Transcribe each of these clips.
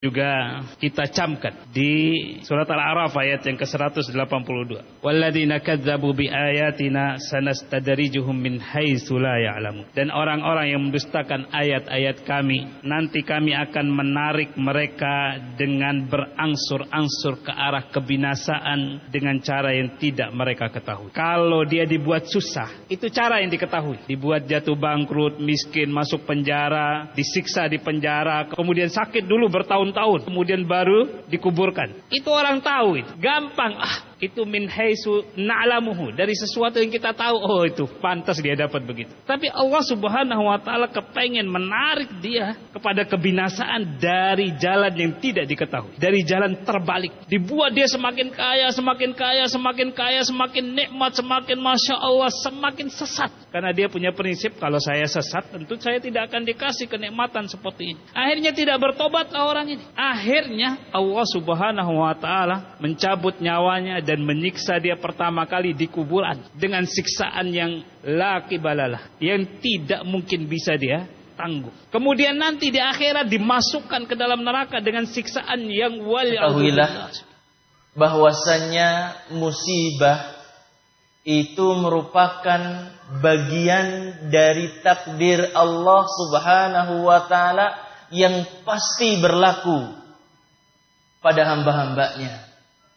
juga kita camkan di surat Al-A'raf ayat yang ke-182. Walladzina kadzdzabu biayatina sanastadrijuhum min haitsu la ya'lamun. Dan orang-orang yang mendustakan ayat-ayat kami, nanti kami akan menarik mereka dengan berangsur-angsur ke arah kebinasaan dengan cara yang tidak mereka ketahui. Kalau dia dibuat susah, itu cara yang diketahui. Dibuat jatuh bangkrut, miskin, masuk penjara, disiksa di penjara, kemudian sakit dulu bertahun-tahun, kemudian baru dikuburkan. Itu orang tahu, itu gampang. Itu min haitsu na'lamuhu, dari sesuatu yang kita tahu. Oh, itu pantas dia dapat begitu. Tapi Allah Subhanahu wa taala kepengen menarik dia kepada kebinasaan dari jalan yang tidak diketahui, dari jalan terbalik. Dibuat dia semakin kaya, semakin kaya, semakin kaya, semakin nikmat, semakin masya Allah, semakin sesat. Karena dia punya prinsip, kalau saya sesat tentu saya tidak akan dikasih kenikmatan seperti ini. Akhirnya tidak bertobat orang ini. Akhirnya Allah Subhanahu wa taala mencabut nyawanya dan menyiksa dia pertama kali di kuburan dengan siksaan yang la qibalalah, yang tidak mungkin bisa dia tangguh. Kemudian nanti di akhirat dimasukkan ke dalam neraka dengan siksaan yang ketahuilah bahwasannya musibah itu merupakan bagian dari takdir Allah Subhanahu wa taala yang pasti berlaku pada hamba-hambanya.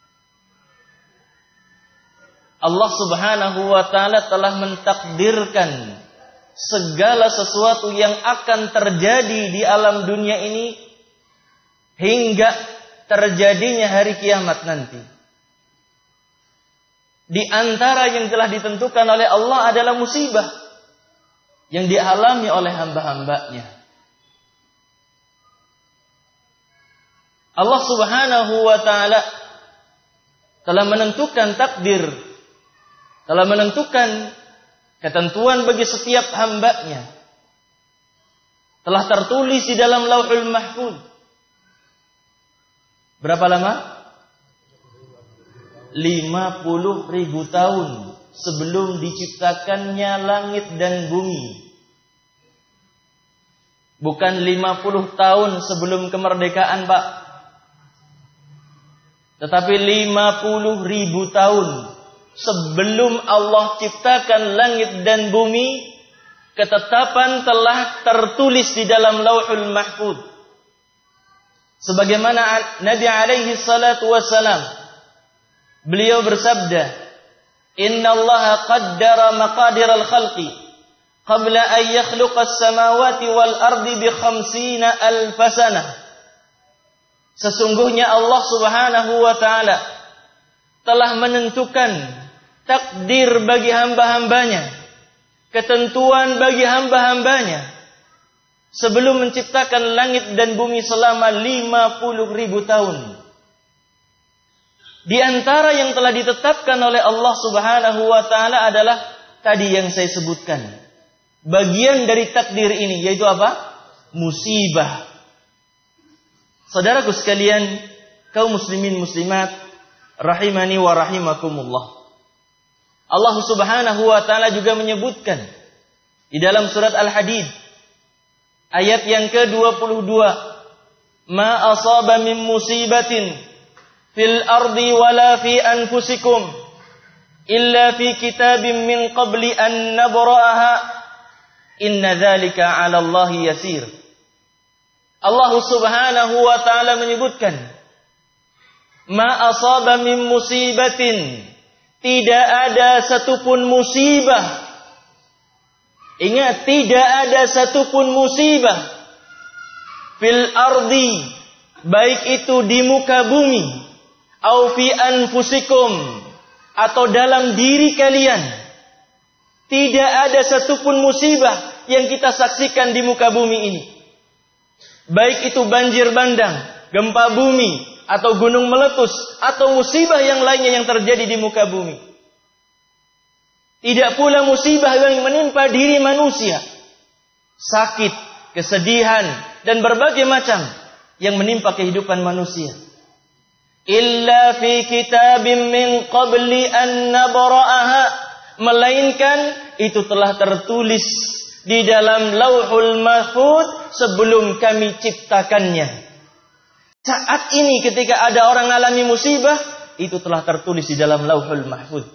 Allah Subhanahu wa taala telah mentakdirkan segala sesuatu yang akan terjadi di alam dunia ini hingga terjadinya hari kiamat nanti. Di antara yang telah ditentukan oleh Allah adalah musibah yang dialami oleh hamba-hambanya. Allah Subhanahu wa taala telah menentukan takdir, telah menentukan ketentuan bagi setiap hambanya. Telah tertulis di dalam Lauhul Mahfuz. Berapa lama? 50.000 tahun sebelum diciptakannya langit dan bumi. Bukan 50 tahun sebelum kemerdekaan, Pak. Tetapi 50.000 tahun sebelum Allah ciptakan langit dan bumi, ketetapan telah tertulis di dalam Lauhul Mahfuz. Sebagaimana Nabi alaihi salatu wassalam, beliau bersabda, "Inna Allaha qaddara maqadir al-khalqi qabla an yakhluqa as-samawati wal ardi bi 50,000 sanah." Sesungguhnya Allah Subhanahu wa taala telah menentukan takdir bagi hamba-hambanya, ketentuan bagi hamba-hambanya sebelum menciptakan langit dan bumi selama 50.000 tahun. Di antara yang telah ditetapkan oleh Allah Subhanahu wa taala adalah tadi yang saya sebutkan. Bagian dari takdir ini yaitu apa? Musibah. Saudaraku sekalian, kaum muslimin muslimat rahimani wa rahimakumullah. Allah Subhanahu wa taala juga menyebutkan di dalam surat Al-Hadid ayat yang ke-22, "Ma asaba min musibatin fil ardi wala fi anfusikum illa fi kitabim min qabli an nabra'aha inna dzalika 'ala Allahi yasir." Allah Subhanahu wa taala menyebutkan, "Ma asaba min musibatin," tidak ada satupun musibah. Ingat, tidak ada satupun musibah fil ardi, baik itu di muka bumi, au fi anfusikum, atau dalam diri kalian. Tidak ada satupun musibah yang kita saksikan di muka bumi ini. Baik itu banjir bandang, gempa bumi, atau gunung meletus, atau musibah yang lainnya yang terjadi di muka bumi. Tidak pula musibah yang menimpa diri manusia. Sakit, kesedihan, dan berbagai macam yang menimpa kehidupan manusia. Illa fi kitabim min qabli an nabra'aha, melainkan itu telah tertulis di dalam Lauhul Mahfuz sebelum kami ciptakannya. Saat ini ketika ada orang alami musibah, itu telah tertulis di dalam Lauhul Mahfuz.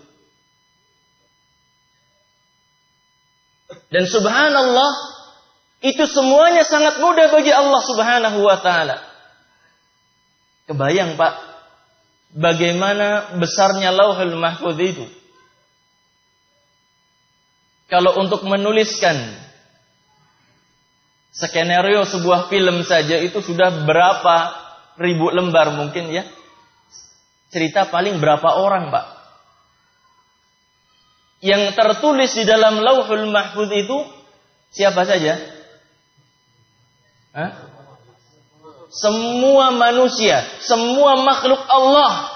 Dan subhanallah, itu semuanya sangat mudah bagi Allah Subhanahu wa taala. Kebayang Pak, bagaimana besarnya Lauhul Mahfuz itu. Kalau untuk menuliskan skenario sebuah film saja itu sudah berapa ribu lembar mungkin ya. Cerita paling berapa orang Pak. Yang tertulis di dalam Lauhul Mahfuz itu siapa saja? Hah? Semua manusia, semua makhluk Allah.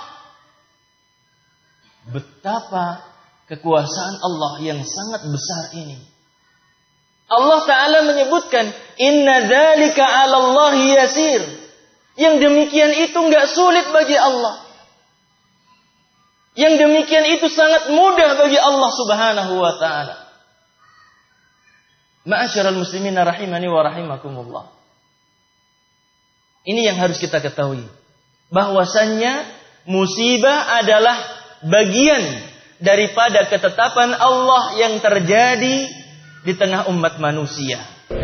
Betapa kekuasaan Allah yang sangat besar ini. Allah Ta'ala menyebutkan, Inna dzalika 'ala Allahi yasir. Yang demikian itu enggak sulit bagi Allah. Yang demikian itu sangat mudah bagi Allah Subhanahu wa Ta'ala. Ma'asyiral muslimin rahimani wa rahimakumullah. Ini yang harus kita ketahui. Bahwasannya musibah adalah bagian daripada ketetapan Allah yang terjadi di tengah umat manusia.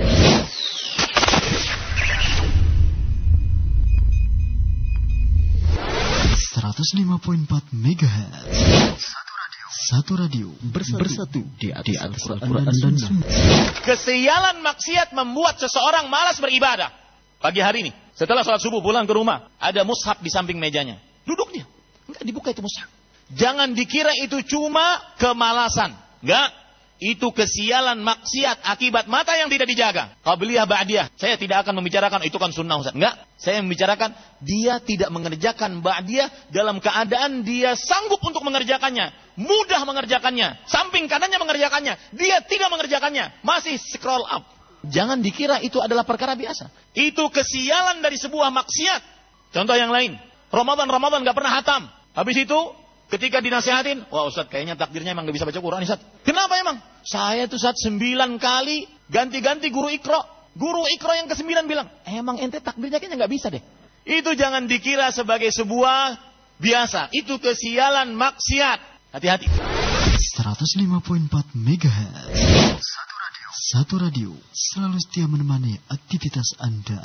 105.4 MHz. Satu radio bersatu di atas Al-Quran dan Sunnah. Kesialan maksiat membuat seseorang malas beribadah. Pagi hari ini, setelah sholat subuh pulang ke rumah, ada mushaf di samping mejanya. Duduk dia, enggak dibuka itu mushaf. Jangan dikira itu cuma kemalasan. Enggak. Itu kesialan maksiat akibat mata yang tidak dijaga. Qabliyah ba'diyah. Saya tidak akan membicarakan itu kan sunnah Ustaz. Enggak. Saya membicarakan dia tidak mengerjakan ba'diyah dalam keadaan dia sanggup untuk mengerjakannya. Mudah mengerjakannya. Samping kanannya mengerjakannya. Dia tidak mengerjakannya. Masih scroll up. Jangan dikira itu adalah perkara biasa. Itu kesialan dari sebuah maksiat. Contoh yang lain. Ramadan gak pernah hatam. Habis itu ketika dinasihatin, wah Ustaz kayaknya takdirnya emang gak bisa baca Quran Ustaz. Kenapa emang? Saya tuh Ustaz 9 kali ganti-ganti guru Iqra. Guru Iqra yang ke-9 bilang, emang ente takdirnya kayaknya gak bisa deh. Itu jangan dikira sebagai sebuah biasa. Itu kesialan maksiat. Hati-hati. 105.4 MHz. Satu radio selalu setia menemani aktivitas Anda.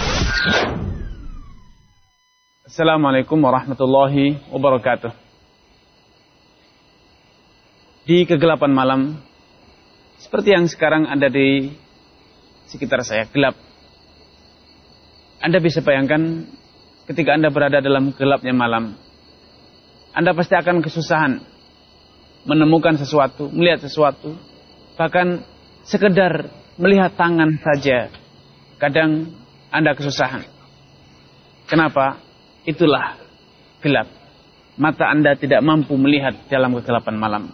Assalamualaikum warahmatullahi wabarakatuh. Di kegelapan malam, seperti yang sekarang ada di sekitar saya, gelap. Anda bisa bayangkan ketika Anda berada dalam gelapnya malam, Anda pasti akan kesusahan menemukan sesuatu, melihat sesuatu, bahkan sekedar melihat tangan saja. Kadang Anda kesusahan. Kenapa? Itulah gelap. Mata Anda tidak mampu melihat dalam kegelapan malam.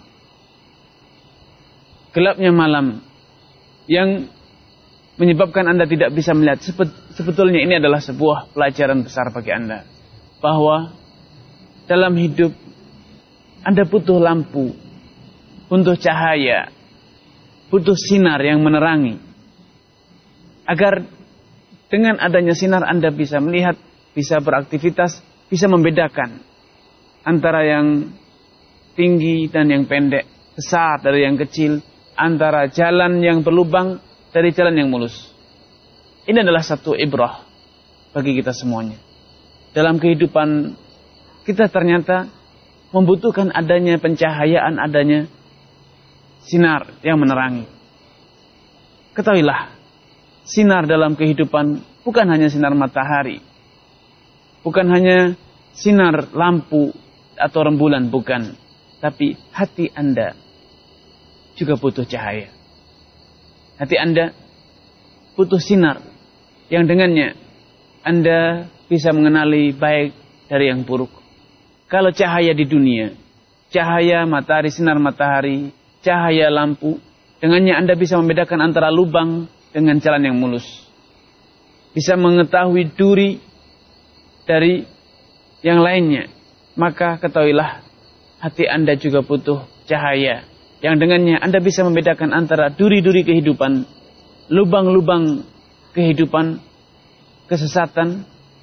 Gelapnya malam yang menyebabkan Anda tidak bisa melihat. Sebetulnya ini adalah sebuah pelajaran besar bagi Anda. Bahwa dalam hidup Anda butuh lampu, butuh cahaya, butuh sinar yang menerangi. Agar dengan adanya sinar Anda bisa melihat, bisa beraktivitas, bisa membedakan antara yang tinggi dan yang pendek, besar dari yang kecil, antara jalan yang berlubang dari jalan yang mulus. Ini adalah satu ibrah bagi kita semuanya. Dalam kehidupan kita ternyata membutuhkan adanya pencahayaan, adanya sinar yang menerangi. Ketahuilah, sinar dalam kehidupan bukan hanya sinar matahari, bukan hanya sinar lampu atau rembulan, bukan. Tapi hati Anda juga butuh cahaya. Hati Anda butuh sinar yang dengannya Anda bisa mengenali baik dari yang buruk. Kalau cahaya di dunia, cahaya matahari, sinar matahari, cahaya lampu, dengannya Anda bisa membedakan antara lubang dengan jalan yang mulus. Bisa mengetahui duri dari yang lainnya. Maka ketahuilah, hati Anda juga butuh cahaya yang dengannya Anda bisa membedakan antara duri-duri kehidupan, lubang-lubang kehidupan, kesesatan,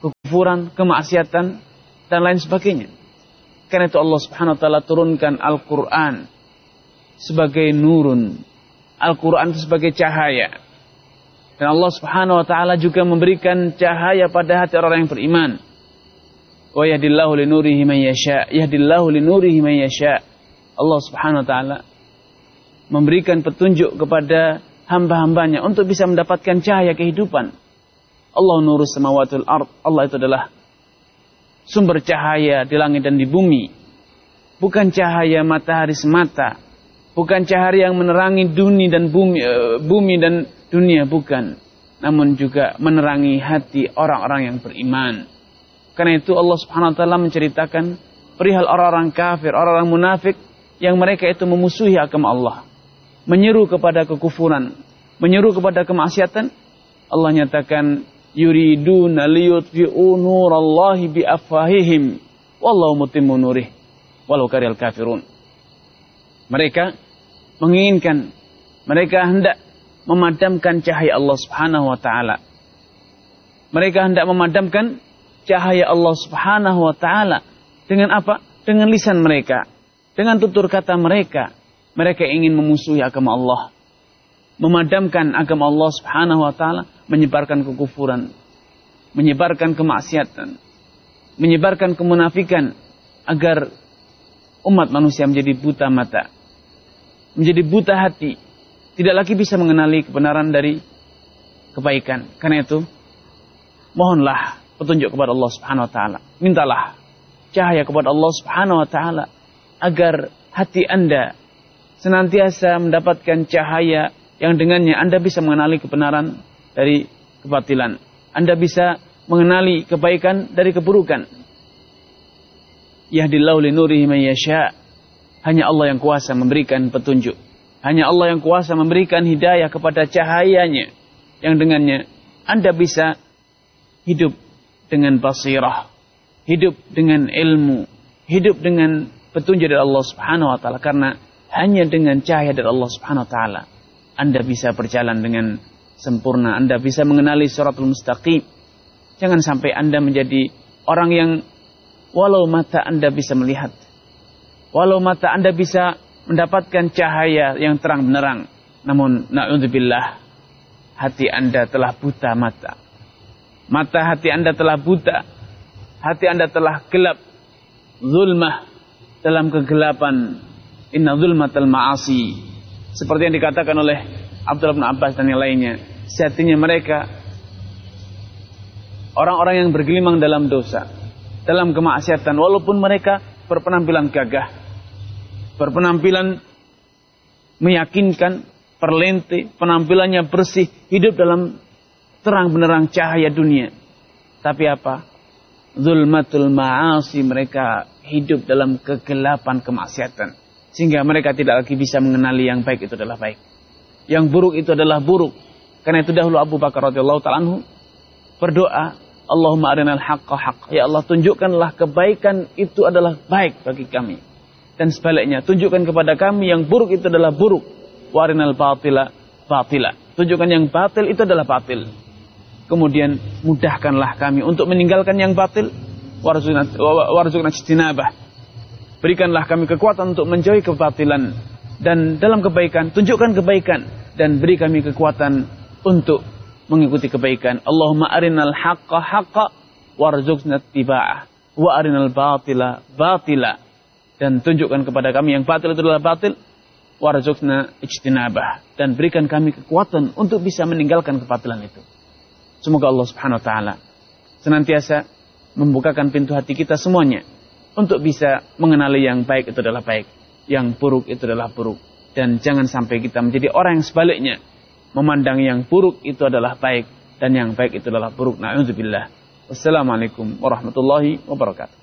kekufuran, kemaksiatan, dan lain sebagainya. Karena itu Allah Subhanahu wa taala turunkan Al-Qur'an sebagai nurun. Al-Qur'an itu sebagai cahaya. Dan Allah Subhanahu wa taala juga memberikan cahaya pada hati orang yang beriman. Wa yahdillahu linurihi man yasha. Yahdillahu linurihi man yasha. Allah Subhanahu wa taala memberikan petunjuk kepada hamba-hambanya untuk bisa mendapatkan cahaya kehidupan. Allah nurus samawatul ard. Allah itu adalah sumber cahaya di langit dan di bumi. Bukan cahaya matahari semata. Bukan cahaya yang menerangi dunia dan bumi dan dunia, bukan. Namun juga menerangi hati orang-orang yang beriman. Karena itu Allah Subhanahu wa taala menceritakan perihal orang-orang kafir, orang-orang munafik yang mereka itu memusuhi agama Allah. Menyeru kepada kekufuran, menyeru kepada kemaksiatan. Allah nyatakan yuriduna liyutfi'u nurallahi biafwahihim wallahu mutimmu nurih walau karihal kafirun. Mereka menginginkan, mereka hendak memadamkan cahaya Allah Subhanahu wa taala. Mereka hendak memadamkan cahaya Allah Subhanahu wa taala dengan apa? Dengan lisan mereka, dengan tutur kata mereka. Mereka ingin memusuhi agama Allah, memadamkan agama Allah Subhanahu wa taala, menyebarkan kekufuran, menyebarkan kemaksiatan, menyebarkan kemunafikan agar umat manusia menjadi buta mata, menjadi buta hati, tidak lagi bisa mengenali kebenaran dari kebaikan. Karena itu, mohonlah petunjuk kepada Allah Subhanahu wa taala. Mintalah cahaya kepada Allah Subhanahu wa taala agar hati Anda senantiasa mendapatkan cahaya yang dengannya Anda bisa mengenali kebenaran dari kebatilan. Anda bisa mengenali kebaikan dari keburukan. Yahdillahu linurihi man yasha. Hanya Allah yang kuasa memberikan petunjuk. Hanya Allah yang kuasa memberikan hidayah kepada cahayanya, yang dengannya Anda bisa hidup dengan basirah, hidup dengan ilmu, hidup dengan petunjuk dari Allah Subhanahu wa taala. Karena hanya dengan cahaya dari Allah Subhanahu wa taala Anda bisa berjalan dengan sempurna. Anda bisa mengenali siratul mustaqim. Jangan sampai Anda menjadi orang yang walau mata Anda bisa melihat, walau mata Anda bisa mendapatkan cahaya yang terang benderang, namun na'udzubillah, hati Anda telah buta mata. Mata hati Anda telah buta. Hati Anda telah gelap. Zulmah, dalam kegelapan. Inna zulmatal ma'asi. Seperti yang dikatakan oleh Abdullah bin Abbas dan yang lainnya. Sejatinya mereka orang-orang yang bergelimang dalam dosa, dalam kemaksiatan, walaupun mereka berpenampilan gagah, berpenampilan meyakinkan, perlente, penampilannya bersih, hidup dalam terang benderang cahaya dunia. Tapi apa? Zulmatul ma'asi, mereka hidup dalam kegelapan kemaksiatan. Sehingga mereka tidak lagi bisa mengenali yang baik itu adalah baik, yang buruk itu adalah buruk. Karena itu dahulu Abu Bakar radhiyallahu ta'ala anhu berdoa, Allahumma arinal haqqa haqq. Ya Allah, tunjukkanlah kebaikan itu adalah baik bagi kami. Dan sebaliknya, tunjukkan kepada kami yang buruk itu adalah buruk. Wa arinal batila batila. Tunjukkan yang batil itu adalah batil. Kemudian mudahkanlah kami untuk meninggalkan yang batil. Warzuqna ijtinabah. Berikanlah kami kekuatan untuk menjauhi kebatilan. Dan dalam kebaikan, tunjukkan kebaikan. Dan beri kami kekuatan untuk mengikuti kebaikan. Allahumma arinal haqqa haqqa warzuqna ittiba'ah. Wa arinal batila batila. Dan tunjukkan kepada kami yang batil itu adalah batil. Warzuqna ijtinabah. Dan berikan kami kekuatan untuk bisa meninggalkan kebatilan itu. Semoga Allah Subhanahu wa taala senantiasa membukakan pintu hati kita semuanya untuk bisa mengenali yang baik itu adalah baik, yang buruk itu adalah buruk. Dan jangan sampai kita menjadi orang yang sebaliknya, memandang yang buruk itu adalah baik dan yang baik itu adalah buruk. Na'udzubillah. Wassalamualaikum warahmatullahi wabarakatuh.